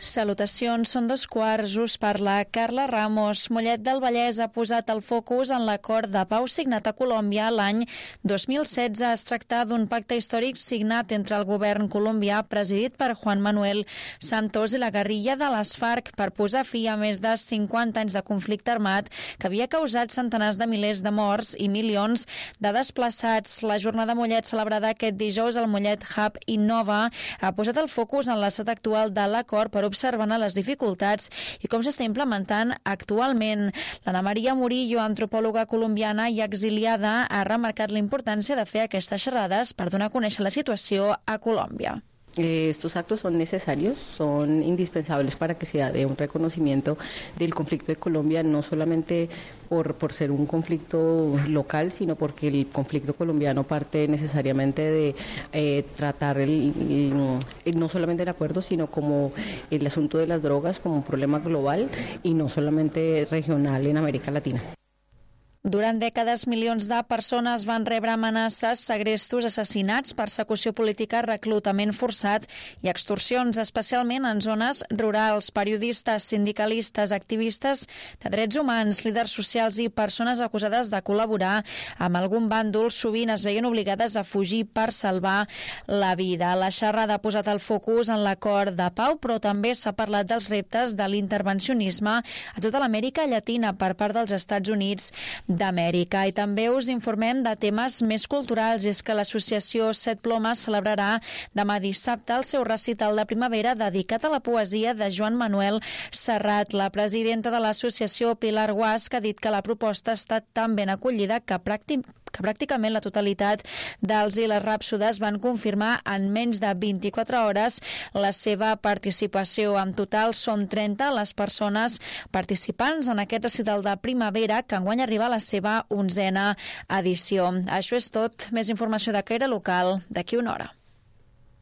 Salutacions, són 2:15, us parla Carla Ramos. Mollet del Vallès ha posat el focus en l'acord de pau signat a Colòmbia l'any 2016. Es tracta d'un pacte històric signat entre el govern colombià presidit per Juan Manuel Santos i la guerrilla de les FARC per posar fi a més de 50 anys de conflicte armat que havia causat centenars de milers de morts i milions de desplaçats. La jornada Mollet celebrada aquest dijous al Mollet Hub Innova ha posat el focus en l'estat actual de l'acord per observant les dificultats i com s'està implementant actualment. L'Anna Maria Murillo, antropòloga colombiana i exiliada, ha remarcat la importància de fer aquestes xerrades per donar a conèixer la situació a Colòmbia. Estos actos son necesarios, son indispensables para que se dé un reconocimiento del conflicto de Colombia, no solamente por ser un conflicto local, sino porque el conflicto colombiano parte necesariamente de tratar no solamente el acuerdo, sino como el asunto de las drogas como un problema global y no solamente regional en América Latina. Durant dècades, milions de persones van rebre amenaces, segrestos, assassinats, persecució política, reclutament forçat i extorsions, especialment en zones rurals. Periodistes, sindicalistes, activistes de drets humans, líders socials i persones acusades de col·laborar amb algun bàndol sovint es veien obligades a fugir per salvar la vida. La xerrada ha posat el focus en l'acord de pau, però també s'ha parlat dels reptes de l'intervencionisme a tota l'Amèrica Llatina per part dels Estats Units d'Amèrica. I també us informem de temes més culturals, i és que l'associació Set Plomes celebrarà demà dissabte el seu recital de primavera dedicat a la poesia de Joan Manuel Serrat. La presidenta de l'associació, Pilar Guasch, ha dit que la proposta ha estat tan ben acollida que pràcticament la totalitat dels i les ràpsodes van confirmar en menys de 24 hores la seva participació. En total són 30 les persones participants en aquest recital de primavera que enguany arriba a la seva 11a edició. Això és tot. Més informació de caire local d'aquí una hora.